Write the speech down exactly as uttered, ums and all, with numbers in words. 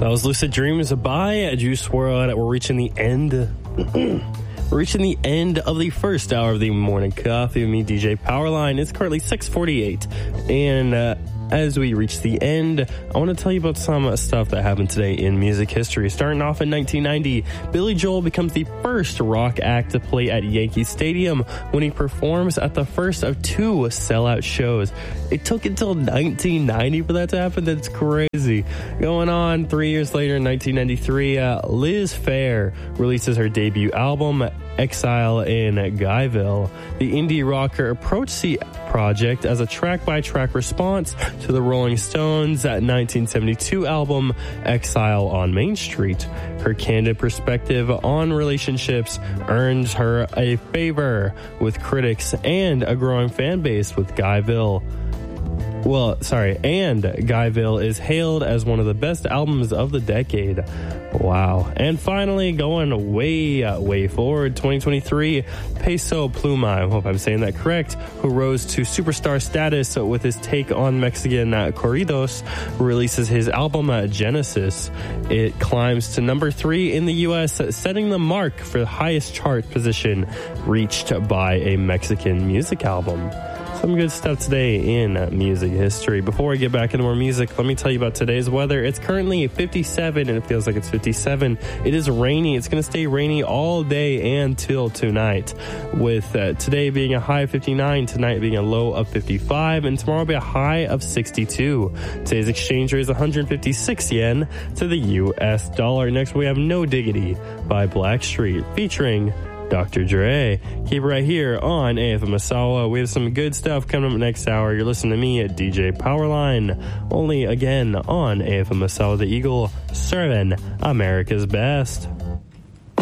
That was Lucid Dreams by Juice world. We're reaching the end. We're reaching the end of the first hour of the morning coffee with me, D J Powerline. It's currently six forty-eight. And uh, as we reach the end, I want to tell you about some stuff that happened today in music history. Starting off in nineteen ninety, Billy Joel becomes the first rock act to play at Yankee Stadium when he performs at the first of two sellout shows. It took until nineteen ninety for that to happen. That's crazy. Going on, three years later in nineteen ninety-three, uh, Liz Phair releases her debut album, Exile in Guyville. The indie rocker approached the project as a track-by-track response to the Rolling Stones' nineteen seventy-two album, Exile on Main Street. Her candid perspective on relationships earns her a favor with critics and a growing fan base with Guyville. Well, sorry, and Guyville is hailed as one of the best albums of the decade. Wow. And finally, going way, uh, way forward, twenty twenty-three, Peso Pluma, I hope I'm saying that correct, who rose to superstar status with his take on Mexican uh, corridos, releases his album uh, Genesis. It climbs to number three in the U S, setting the mark for the highest chart position reached by a Mexican music album. Some good stuff today in music history. Before I get back into more music, let me tell you about today's weather. It's currently fifty-seven, and it feels like it's fifty-seven. It is rainy. It's going to stay rainy all day and till tonight, with uh, today being a high of fifty-nine, tonight being a low of fifty-five, and tomorrow will be a high of sixty-two. Today's exchange rate is one hundred fifty-six yen to the U S dollar. Next, we have No Diggity by Blackstreet, featuring Doctor Dre. Keep it right here on A F M Asawa. We have some good stuff coming up next hour. You're listening to me at D J Powerline, only again on A F M Asawa, the Eagle, serving America's best.